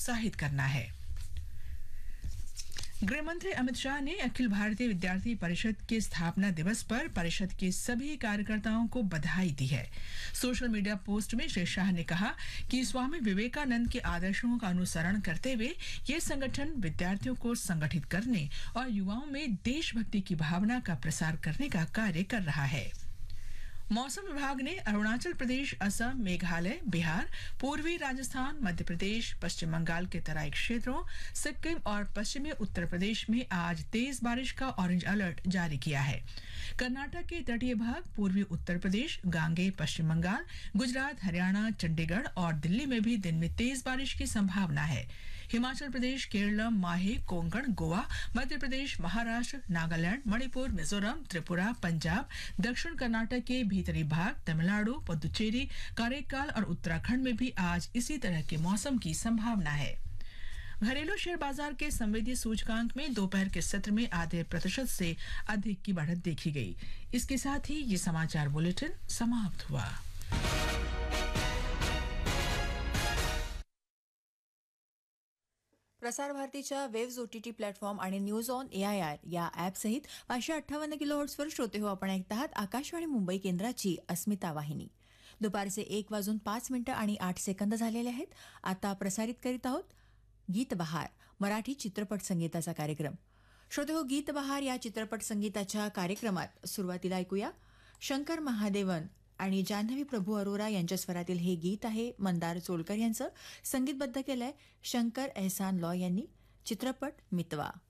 प्रोत्साहित करना है। गृह मंत्री अमित शाह ने अखिल भारतीय विद्यार्थी परिषद के स्थापना दिवस पर परिषद के सभी कार्यकर्ताओं को बधाई दी है। सोशल मीडिया पोस्ट में श्री शाह ने कहा कि स्वामी विवेकानंद के आदर्शों का अनुसरण करते हुए ये संगठन विद्यार्थियों को संगठित करने और युवाओं में देशभक्ति की भावना का प्रसार करने का कार्य कर रहा है। मौसम विभाग ने अरुणाचल प्रदेश, असम, मेघालय, बिहार, पूर्वी राजस्थान, मध्य प्रदेश, पश्चिम बंगाल के तराई क्षेत्रों, सिक्किम और पश्चिमी उत्तर प्रदेश में आज तेज बारिश का ऑरेंज अलर्ट जारी किया है। कर्नाटक के तटीय भाग, पूर्वी उत्तर प्रदेश, गांगे, पश्चिम बंगाल, गुजरात, हरियाणा, चंडीगढ़ और दिल्ली में भी दिन में तेज बारिश की संभावना है। हिमाचल प्रदेश, केरल, माहे, कोंकण, गोवा, मध्य प्रदेश, महाराष्ट्र, नागालैंड, मणिपुर, मिजोरम, त्रिपुरा, पंजाब, दक्षिण कर्नाटक के भीतरी भाग, तमिलनाडु, पुदुचेरी, कारेकाल और उत्तराखंड में भी आज इसी तरह के मौसम की संभावना है। घरेलू शेयर बाजार के संवेदी सूचकांक में दोपहर के सत्र में आधे प्रतिशत से अधिक की बढ़त देखी गई। इसके साथ ही ये समाचार बुलेटिन समाप्त हुआ। प्रसार भारतीच्या वेव्स OTT प्लॅटफॉर्म आणि न्यूज ऑन AIR या ॲपसहित 558 किलोहर्ट्झवर श्रोते हो आपण ऐकत आहात आकाशवाणी मुंबई केंद्राची अस्मिता वाहिनी। दुपारचे 1:05 आणि 8 सेकंद झालेले आहेत। आता प्रसारित करीत आहोत गीत बहार, मराठी चित्रपट संगीताचा कार्यक्रम। श्रोते हो, गीत बहार या चित्रपट संगीताच्या कार्यक्रमात सुरुवातीला ऐकूया शंकर महादेवन आणि जान्हवी प्रभू अरोरा यांच्या स्वरातील हे गीत आहे मंदार चोलकर यांचं, संगीतबद्ध केलंय शंकर एहसान लॉ यांनी। चित्रपट मितवा।